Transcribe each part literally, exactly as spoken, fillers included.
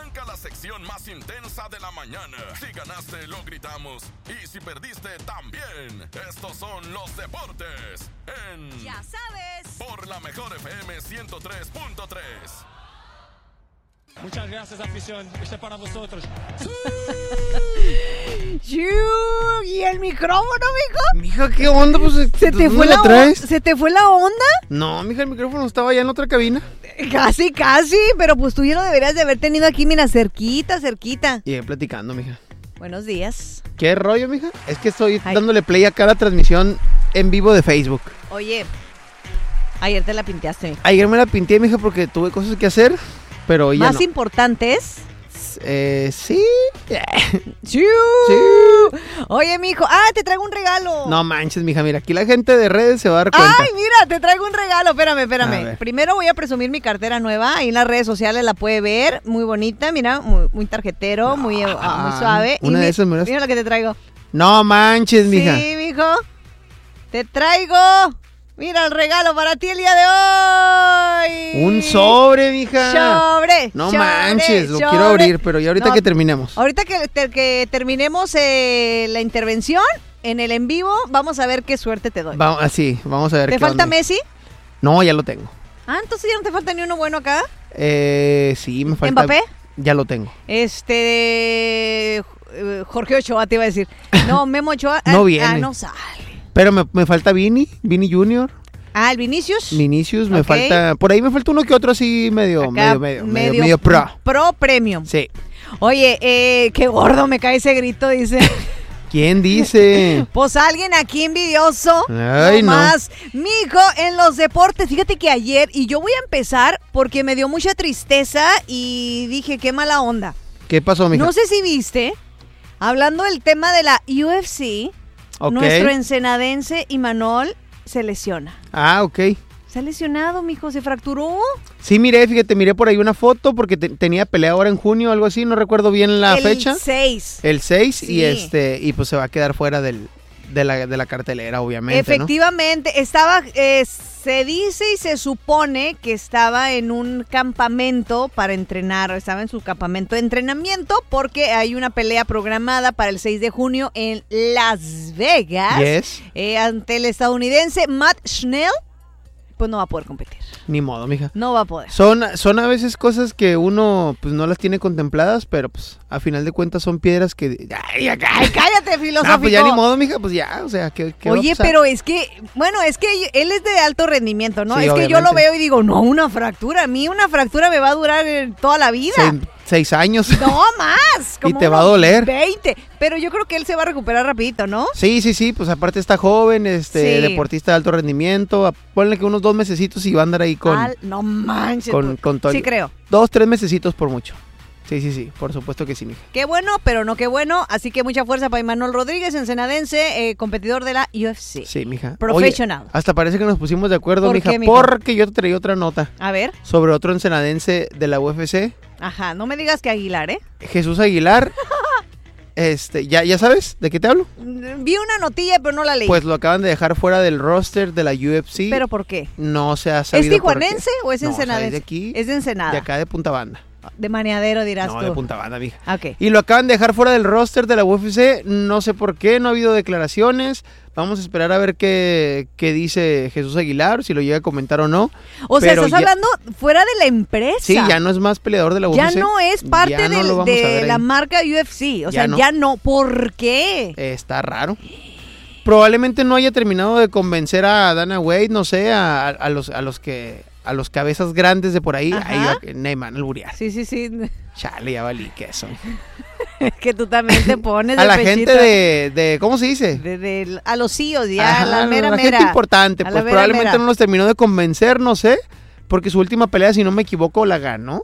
Arranca la sección más intensa de la mañana. Si ganaste, lo gritamos. Y si perdiste, también. Estos son los deportes en... Ya sabes. Por la mejor F M ciento tres punto tres. Muchas gracias, afición. Este es para vosotros. ¿Y el micrófono, mijo? Mija, ¿qué onda? Pues, ¿Se te fue la traes? ¿Se te fue la onda? No, mija, el micrófono estaba allá en otra cabina. Casi, casi, pero pues tú ya lo deberías de haber tenido aquí, mira, cerquita, cerquita. Y platicando, mija. Buenos días. ¿Qué rollo, mija? Es que estoy Ay. dándole play acá a la transmisión en vivo de Facebook. Oye, ayer te la pinteaste. Ayer me la pinté, mija, porque tuve cosas que hacer, pero hoy ya Más no. importantes. Eh, sí. Sí. Oye, mijo, ah, te traigo un regalo. No manches, mija, mira, aquí la gente de redes se va a dar cuenta. Ay, mira, te traigo un regalo. Espérame, A espérame. ver. Primero voy a presumir mi cartera nueva. Ahí en las redes sociales la puede ver. Muy bonita, mira, muy, muy tarjetero, muy, ah, muy suave. una Y de mi- esas me las- Mira lo que te traigo. No manches, mija. Sí, mijo. Te traigo. Mira el regalo para ti el día de hoy. Un sobre, mija. Sobre. No sobre, manches, lo sobre. quiero abrir, pero ya ahorita No, que terminemos. Ahorita que, te- que terminemos eh, la intervención en el en vivo, vamos a ver qué suerte te doy. Vamos, así, vamos a ver ¿Te qué falta onda. Messi? No, ya lo tengo. Ah, entonces ya no te falta ni uno bueno acá. Eh, sí, me falta. ¿Mbappé? Ya lo tengo. Este. eh, Jorge Ochoa te iba a decir. No, Memo Ochoa. No ah, viene. Ah, no sale. Pero me, me falta Vini, Vini Junior, Ah, el Vinicius. Vinicius, me Ok. falta, por ahí me falta uno que otro así medio, Acá, medio, medio, medio, medio pro. Pro premium. Sí. Oye, eh, qué gordo me cae ese grito, dice. ¿Quién dice? Pues alguien aquí envidioso. Ay, no. más. Mijo, en los deportes, fíjate que ayer, y yo voy a empezar porque me dio mucha tristeza y dije, qué mala onda. ¿Qué pasó, mija? No sé si viste, hablando del tema de la U F C, Ok. nuestro ensenadense Imanol se lesiona. Ah, ok. Se ha lesionado, mijo, se fracturó. Sí, miré, fíjate, miré por ahí una foto porque te- tenía pelea ahora en junio o algo así, no recuerdo bien la el fecha. seis. El seis Sí. y este y pues se va a quedar fuera del de la, de la cartelera, obviamente, Efectivamente, estaba, eh, se dice y se supone que estaba en un campamento para entrenar, estaba en su campamento de entrenamiento porque hay una pelea programada para el seis de junio en Las Vegas. ¿no? Yes. eh, ante el estadounidense Matt Schnell, pues no va a poder competir, Ni modo, mija. no va a poder. Son, son a veces cosas que uno pues no las tiene contempladas, pero pues a final de cuentas son piedras que... Ay, acá. Ay, cállate, filosófico. Ah, pues ya ni modo, mija, pues ya, o sea, ¿qué, qué va a Oye, pasar? pero es que, bueno, es que él es de alto rendimiento, ¿no? Sí, es que yo obviamente. lo veo y digo, no, una fractura. A mí una fractura me va a durar eh, toda la vida. Seis, seis años. No, más. Y como te va a unos doler. veinte. Pero yo creo que él se va a recuperar rapidito, ¿no? Sí, sí, sí, pues aparte está joven, este, Sí. deportista de alto rendimiento, a- ponle que unos dos mesecitos y va a andar ahí con, Al- no manches. con, con todo. Sí el- creo. Dos, tres mesecitos por mucho. Sí, sí, sí, por supuesto que sí, mija. Qué bueno, pero no qué bueno. Así que mucha fuerza para Imanol Rodríguez, ensenadense, eh, competidor de la U F C. Sí, mija. Professional. Oye, hasta parece que nos pusimos de acuerdo, ¿Por mija, qué, mija? porque yo te traía otra nota A ver. sobre otro ensenadense de la U F C, Ajá, no me digas que Aguilar, ¿eh? Jesús Aguilar. Este, ¿ya, ¿ya sabes de qué te hablo? Vi una notilla, pero no la leí. Pues lo acaban de dejar fuera del roster de la U F C. ¿Pero por qué? No se ha ¿Es sabido por qué. tijuanense o es No, o sea, ensenadense? es de aquí, Es de Ensenada. de acá de Punta Banda. De Maneadero, dirás No, tú. de Punta Banda, mija. Ok. Y lo acaban de dejar fuera del roster de la U F C, no sé por qué, no ha habido declaraciones. Vamos a esperar a ver qué, qué dice Jesús Aguilar, si lo llega a comentar o no. O sea, Pero estás ya- hablando fuera de la empresa. Sí, ya no es más peleador de la U F C. Ya no es parte Ya no del- lo vamos a de ver la ahí. marca U F C. O Ya sea, no. ya no. ¿Por qué? Eh, Está raro. Probablemente no haya terminado de convencer a Dana White, no sé, a, a los a los que a los cabezas grandes de por ahí. Ajá. Ahí va, Neymar, alburear. Sí, sí, sí. Chale, ya valí queso. Es que tú también te pones A de la pechito. gente de, de, ¿cómo se dice? De- de- a los C E Os, ya, Ajá, la mera la mera. gente importante, A la pues mera, probablemente mera. no los terminó de convencer, no sé, porque su última pelea, si no me equivoco, la ganó.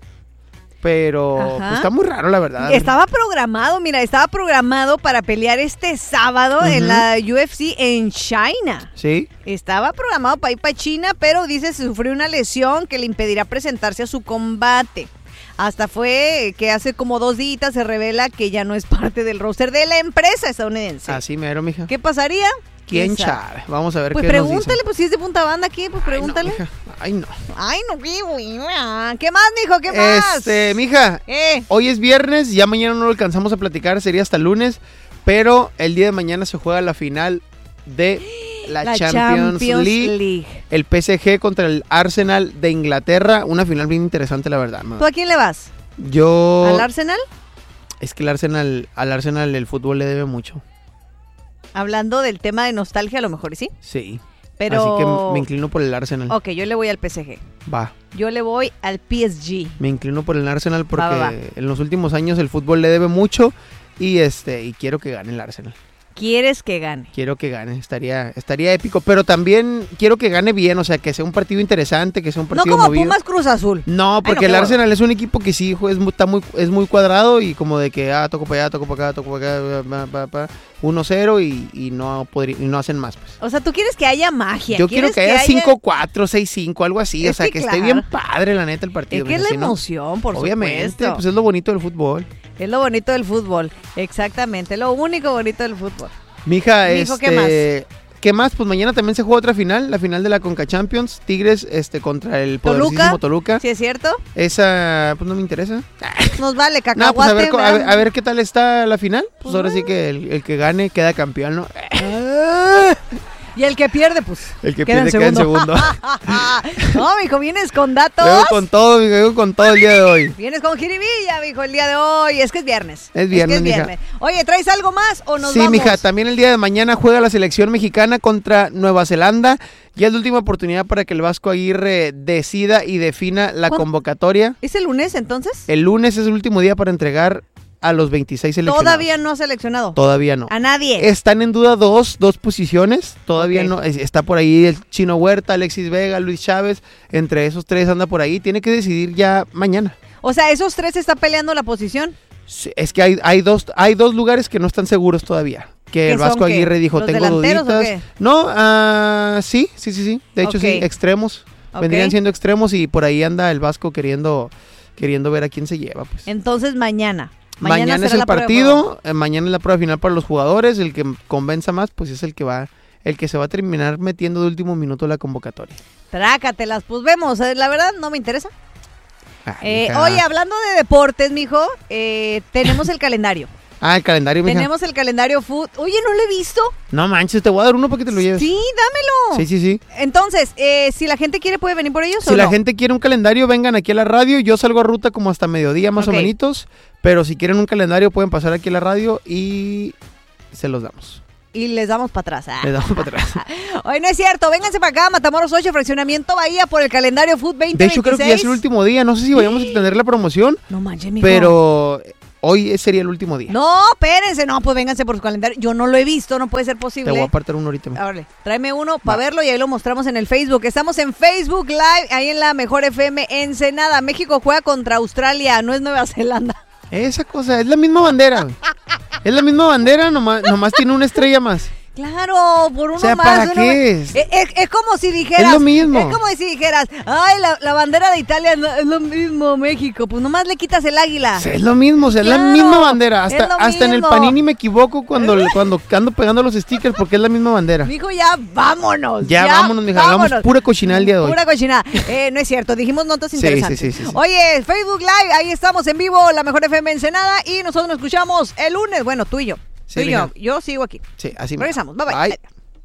Pero Ajá. pues, está muy raro, la verdad. Estaba programado, mira, estaba programado para pelear este sábado en Ujú. la U F C en China. Sí, Estaba programado para ir para China, pero dice que sufrió una lesión que le impedirá presentarse a su combate. Hasta fue que hace como dos días se revela que ya no es parte del roster de la empresa estadounidense. así mero, mija. ¿Qué pasaría? ¿Quién sabe? sabe? Vamos a ver Pues qué nos pregúntale, dicen. pues si es de Punta Banda aquí, pues Ay, no, pregúntale. mija. Ay, no. Ay, no, qué buena. ¿Qué más, mijo? ¿Qué más? Este, mija, Eh. hoy es viernes, ya mañana no lo alcanzamos a platicar, sería hasta el lunes, pero el día de mañana se juega la final de la, La Champions, Champions League. League. El P S G contra el Arsenal de Inglaterra, una final bien interesante, la verdad. ma. ¿Tú a quién le vas? Yo... ¿Al Arsenal? Es que el Arsenal, al Arsenal el fútbol le debe mucho. Hablando del tema de nostalgia, a lo mejor y sí. Sí. Pero... Así que me inclino por el Arsenal. Ok, yo le voy al P S G. Va. Yo le voy al P S G. Me inclino por el Arsenal porque Va, va, va. en los últimos años el fútbol le debe mucho y este y quiero que gane el Arsenal. ¿Quieres que gane? Quiero que gane, estaría estaría épico, pero también quiero que gane bien, o sea, que sea un partido interesante, que sea un No partido como movido. Pumas Cruz Azul. No, porque Ay, no, el qué Arsenal es un equipo que sí es muy, está muy, es muy cuadrado y como de que ah, toco para allá, toco para acá, toco para acá, pa, pa, pa, uno cero y, y no podría, y no hacen más, pues. O sea, tú quieres que haya magia. Yo quiero que haya cinco cuatro, seis cinco, algo así, Es o sea, que que, claro. esté bien padre la neta el partido. Es que es mija, la si no, emoción, por obviamente, supuesto. pues es lo bonito del fútbol. Es lo bonito del fútbol, exactamente, lo único bonito del fútbol. Mija, Mijo, este, ¿qué más? ¿qué más? Pues mañana también se juega otra final, la final de la Conca Champions, Tigres este contra el poderosísimo Toluca. ¿Sí es cierto? Esa pues no me interesa. Nos vale, No, cacahuate. pues a ver, co- a ver, ¿verdad? a ver qué tal está la final. Pues Pues ahora sí bueno. que el, el que gane queda campeón, ¿no? Y el que pierde, pues. El que queda en pierde queda en segundo. No, mijo, vienes con datos. Luego con todo, mijo, luego con todo el día de hoy. Vienes con jiribilla, mijo, el día de hoy. Es que es viernes. Es viernes, que mija. Oye, ¿traes algo más o nos Sí, vamos? mija, también el día de mañana juega la selección mexicana contra Nueva Zelanda. Ya es la última oportunidad para que el Vasco Aguirre decida y defina la ¿Cuándo? convocatoria. ¿Es el lunes, entonces? El lunes es el último día para entregar a los veintiséis seleccionados. Todavía no ha seleccionado. Todavía no. A nadie. Están en duda dos, dos posiciones. Todavía Ok. no. es- Está por ahí el Chino Huerta, Alexis Vega, Luis Chávez. Entre esos tres anda por ahí. Tiene que decidir ya mañana. O sea, esos tres están peleando la posición. Sí, es que hay, hay, dos, hay dos lugares que no están seguros todavía. Que ¿Qué el Vasco son, qué? Aguirre dijo, ¿Los tengo delanteros o duditas. qué? No, ah, sí, sí, sí, sí. De hecho, Ok. sí, extremos. Ok. Vendrían siendo extremos y por ahí anda el Vasco queriendo, queriendo ver a quién se lleva. Pues. Entonces, mañana. Mañana, será es el la prueba de fuego. partido, eh, mañana es la prueba final para los jugadores, el que convenza más, pues es el que va, el que se va a terminar metiendo de último minuto la convocatoria. Trácatelas, pues vemos. eh, La verdad, no me interesa. Ay, Eh, mija. oye, hablando de deportes, mijo, eh, tenemos el calendario. Ah, el calendario, mija. Tenemos el calendario food. Oye, ¿no lo he visto? No manches, te voy a dar uno para que te lo lleves. Sí, dámelo. sí, sí. sí. Entonces, eh, si la gente quiere, ¿puede venir por ellos Si o la no? gente quiere un calendario, vengan aquí a la radio. Yo salgo a ruta como hasta mediodía más Ok. o menos. Pero si quieren un calendario, pueden pasar aquí a la radio y se los damos. Y les damos para atrás. ah. Les damos para atrás. Oye, no es cierto. Vénganse para acá, Matamoros ocho, Fraccionamiento Bahía, por el calendario Food veinte De hecho, veintiséis. creo que ya es el último día. No sé si vayamos a extender la promoción, No manches, mijo. pero hoy sería el último día. No, espérense. No, pues vénganse por su calendario. Yo no lo he visto, no puede ser Te posible. voy a apartar uno ahorita. mija. Órale, tráeme uno para Va. verlo y ahí lo mostramos en el Facebook. Estamos en Facebook Live, ahí en la Mejor F M Ensenada. México juega contra Australia, no es Nueva Zelanda. Esa cosa, es la misma bandera. güey. Es la misma bandera, nomás, nomás tiene una estrella más. Claro, por uno O sea, más. ¿para uno qué más. es? Es, es- es como si dijeras. Es lo mismo. Es como si dijeras, ay, la, la bandera de Italia no- es lo mismo, México. Pues nomás le quitas el águila. O sea, es lo mismo, o sea, es la Claro, misma bandera. es Hasta, lo hasta en el mismo. Panini me equivoco cuando, cuando ando pegando los stickers porque es la misma bandera. Mijo, ya vámonos. Ya, vámonos, mija. Hagamos vámonos. pura cochinada el día de hoy. Pura cochinada. Eh, no es cierto, dijimos notas Sí, interesantes. sí, sí, sí, sí. Oye, Facebook Live, ahí estamos en vivo, la Mejor F M Ensenada, y nosotros nos escuchamos el lunes. Bueno, tú y yo. Sí, tú y yo. mija. Yo sigo aquí. Sí, así me. Regresamos. Bye, bye.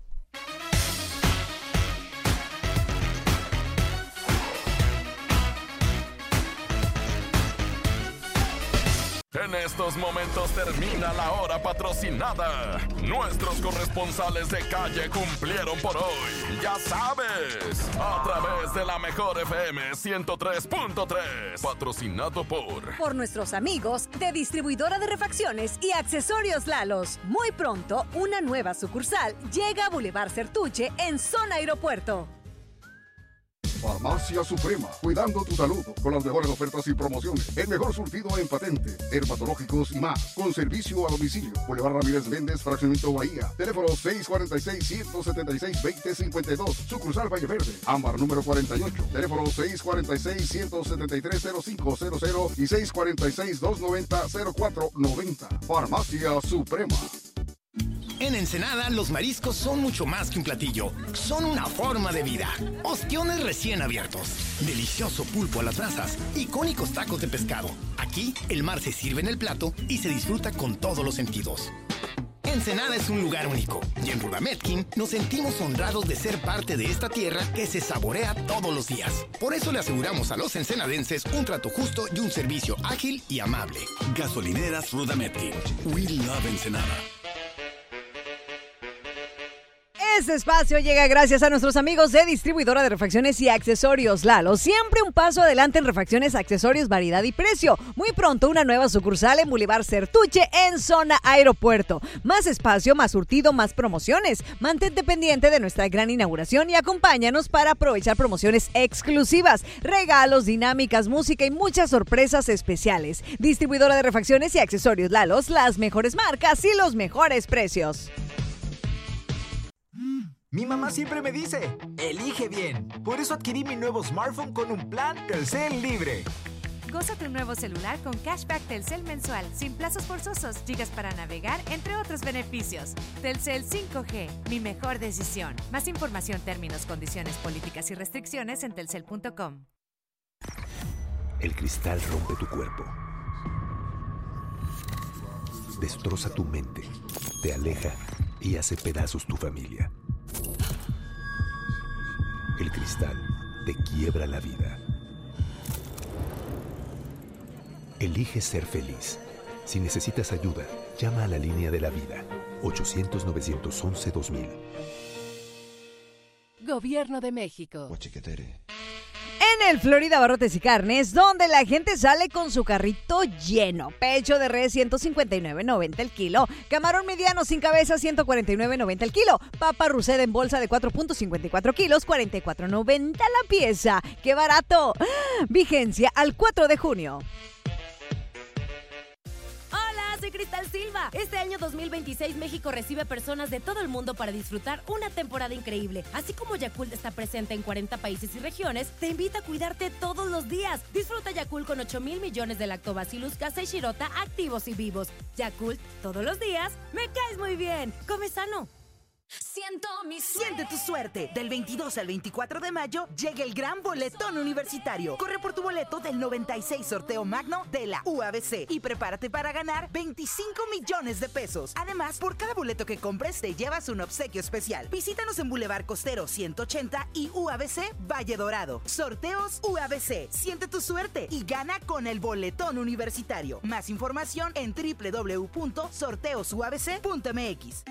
En estos momentos termina la hora patrocinada. Nuestros corresponsales de calle cumplieron por hoy. Ya sabes, a través de la Mejor F M ciento tres punto tres. Patrocinado por... Por nuestros amigos de Distribuidora de Refacciones y Accesorios Lalos. Muy pronto, una nueva sucursal llega a Boulevard Certuche en Zona Aeropuerto. Farmacia Suprema, cuidando tu salud con las mejores ofertas y promociones. El mejor surtido en patente, dermatológicos y más. Con servicio a domicilio. Boulevard Ramírez Méndez, Fraccionamiento Bahía. Teléfono seis cuatro seis, uno siete seis, dos cero cinco dos. Sucursal Valle Verde. Ámbar número cuarenta y ocho. Teléfono seis cuatro seis, uno siete tres, cero cinco cero cero y seis cuatro seis, dos nueve cero, cero cuatro nueve cero. Farmacia Suprema. En Ensenada, los mariscos son mucho más que un platillo. Son una forma de vida. Ostiones recién abiertos, delicioso pulpo a las brasas, icónicos tacos de pescado. Aquí, el mar se sirve en el plato y se disfruta con todos los sentidos. Ensenada es un lugar único y en Rudametkin nos sentimos honrados de ser parte de esta tierra que se saborea todos los días. Por eso le aseguramos a los ensenadenses un trato justo y un servicio ágil y amable. Gasolineras Rudametkin. We love Ensenada. Este espacio llega gracias a nuestros amigos de Distribuidora de Refacciones y Accesorios Lalo. Siempre un paso adelante en refacciones, accesorios, variedad y precio. Muy pronto una nueva sucursal en Boulevard Certuche en zona aeropuerto. Más espacio, más surtido, más promociones. Mantente pendiente de nuestra gran inauguración y acompáñanos para aprovechar promociones exclusivas, regalos, dinámicas, música y muchas sorpresas especiales. Distribuidora de Refacciones y Accesorios Lalos, las mejores marcas y los mejores precios. Mi mamá siempre me dice, elige bien. Por eso adquirí mi nuevo smartphone con un plan Telcel Libre. Goza tu nuevo celular con cashback Telcel mensual, sin plazos forzosos, gigas para navegar, entre otros beneficios. Telcel cinco G, mi mejor decisión. Más información, términos, condiciones, políticas y restricciones en telcel punto com. El cristal rompe tu cuerpo. Destroza tu mente, te aleja y hace pedazos tu familia. El cristal te quiebra la vida. Elige ser feliz. Si necesitas ayuda, llama a la línea de la vida. ochocientos, novecientos once, dos mil. Gobierno de México. En el Florida Barrotes y Carnes, donde la gente sale con su carrito lleno. Pecho de res, ciento cincuenta y nueve noventa el kilo. Camarón mediano sin cabeza, ciento cuarenta y nueve noventa el kilo. Papa Ruseda en bolsa de cuatro punto cincuenta y cuatro kilos, cuarenta y cuatro noventa la pieza. ¡Qué barato! Vigencia al cuatro de junio. Soy Cristal Silva. Este año dos mil veintiséis México recibe personas de todo el mundo para disfrutar una temporada increíble. Así como Yakult está presente en cuarenta países y regiones, te invita a cuidarte todos los días. Disfruta Yakult con ocho mil millones de lactobacillus casei shirota activos y vivos. Yakult, todos los días, me caes muy bien. Come sano. Siento mi suerte. Siente tu suerte. Del veintidós al veinticuatro de mayo llega el gran boletón universitario. Corre por tu boleto del noventa y seis sorteo magno de la U A B C y prepárate para ganar veinticinco millones de pesos. Además, por cada boleto que compres te llevas un obsequio especial. Visítanos en Boulevard Costero ciento ochenta y U A B C Valle Dorado. Sorteos U A B C. Siente tu suerte y gana con el boletón universitario. Más información en doble u doble u doble u punto sorteos u a b c punto m x.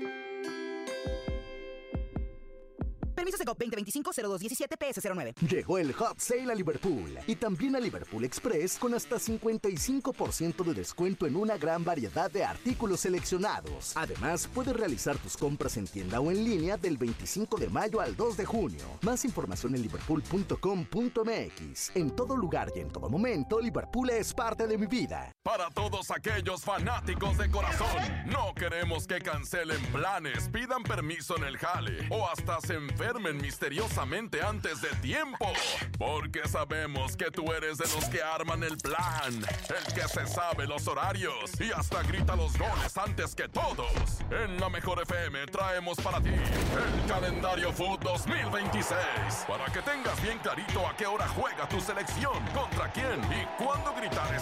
Permiso Segov veinte veinticinco cero dos diecisiete P S cero nueve. Llegó el Hot Sale a Liverpool y también a Liverpool Express con hasta cincuenta y cinco por ciento de descuento en una gran variedad de artículos seleccionados. Además, puedes realizar tus compras en tienda o en línea del veinticinco de mayo al dos de junio. Más información en liverpool punto com punto m x. En todo lugar y en todo momento, Liverpool es parte de mi vida. Para todos aquellos fanáticos de corazón, no queremos que cancelen planes, pidan permiso en el jale o hasta se enfermen misteriosamente antes de tiempo. Porque sabemos que tú eres de los que arman el plan, el que se sabe los horarios y hasta grita los goles antes que todos. En la Mejor F M traemos para ti el calendario Food dos mil veintiséis para que tengas bien clarito a qué hora juega tu selección, contra quién y cuándo gritar